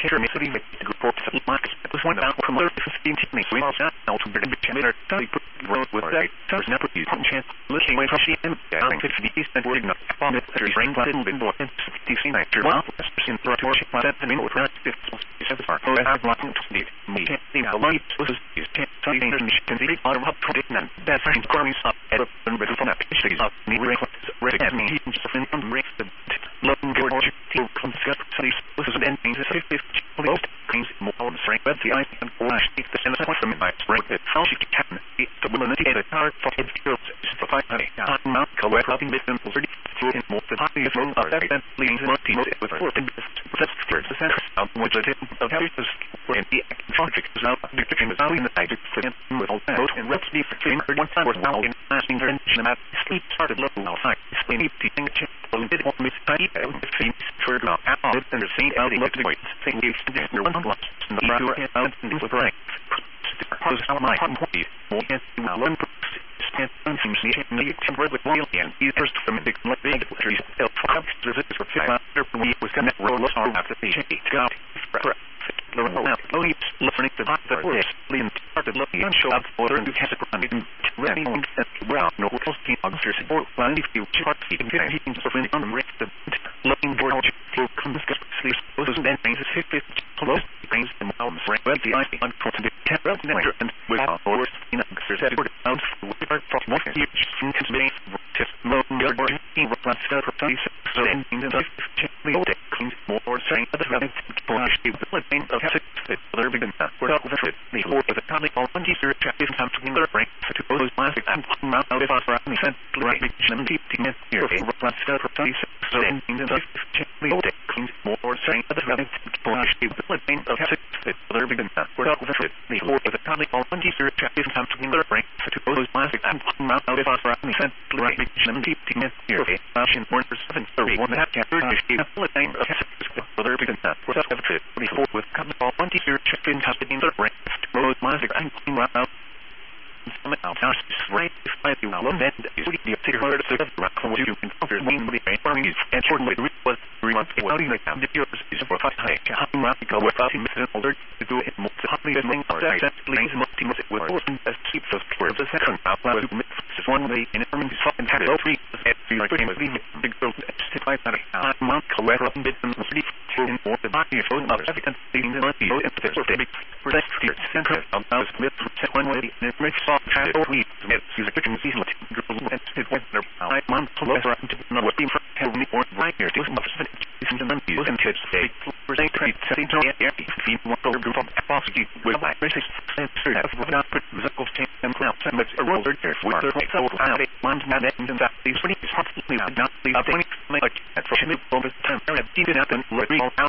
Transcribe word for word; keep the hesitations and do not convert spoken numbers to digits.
care me city make the report to market was one out from thirty fifteen to me so we are now to the better study put road with that so never you chance looking away from she and down fifty and wording up on it there is rain button been born in fifty nine to one percent for to check that the minute right fifty seven far oh I have blocking to need me can't see how long it was is can't see the can see on up predict and that's right growing up at a better from that picture up me ring red and me from on break the looking good to come together so this is then things fifty most things more on strength but the I and flash the center from my strength how she can be the woman that is a power for it girls to fight me I'm not color helping business already through in more than happy as well as that and leading to team with four and that's the center of what it is of how it is for the project is now the kitchen is now in the side for them with all that and let's be for clean one time was now in asking her and sleep started looking outside sleep teaching a bit of miss tiny seems for now out and the same out look point saying we stand there one lunch and the brown out and the brain was how my hot point more and one stand seems to need to work with oil and either from the big trees el five visits for five we was going to roll us after the got only learning to the forest lean started looking and show up water and has a running running on the ground no posting on your support line if you chart even getting for an unreacted looking for to come sleep those then things is fifty close things the mountains right but the ice on the camera and without forest in a certain sounds we are from one huge considering just low or in plus thirty so then in the fifty more saying other having for the thing of the other big enough for the the whole of the comic all one teacher is come to the break to those plastic and out of us for any sense right and fifty minutes here plus thirty so then in the fifty more saying other having for the thing of the other big enough for the whole of the comic all one teacher is come to the break to those plastic and out of us for any sense right and fifty minutes here fashion one for seven thirty one half chapter the thing of other big enough for the whole with comic all one teacher in custody in the break road plastic and out some out now right if I do alone then is the particular sort of rock what you can cover mean the farming is and shortly was three months out in the camp the years is for five high how much go without him to older to do it more to happily thing or exactly multi with important as keep us for the second half was just one way in farming is fucking had all three at the pretty much big girl five hundred month however bit and sleep in more the body of all other evidence things in the field and the sort of big for that center of now with one way and it makes had all we use a kitchen season and it went there I month to look around to know what the help me or right here to much of it isn't an unused and kids say for they trade setting to air feed one over group of possibly with my basic sensor that would not put musical change and cloud and let's a roller here for the so out it month now that and that these pretty possibly not the twenty like that for me over time I have even up and let me all out